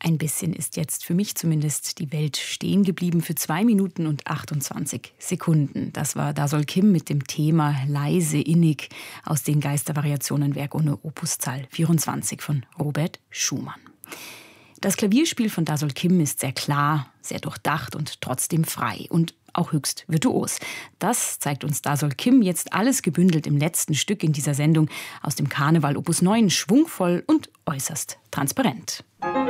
Ein bisschen ist jetzt für mich zumindest die Welt stehen geblieben für 2 Minuten und 28 Sekunden. Das war Dasol Kim mit dem Thema Leise innig aus den Geistervariationen Werk ohne Opuszahl 24 von Robert Schumann. Das Klavierspiel von Dasol Kim ist sehr klar, sehr durchdacht und trotzdem frei und auch höchst virtuos. Das zeigt uns Dasol Kim jetzt alles gebündelt im letzten Stück in dieser Sendung aus dem Karneval Opus 9, schwungvoll und äußerst transparent.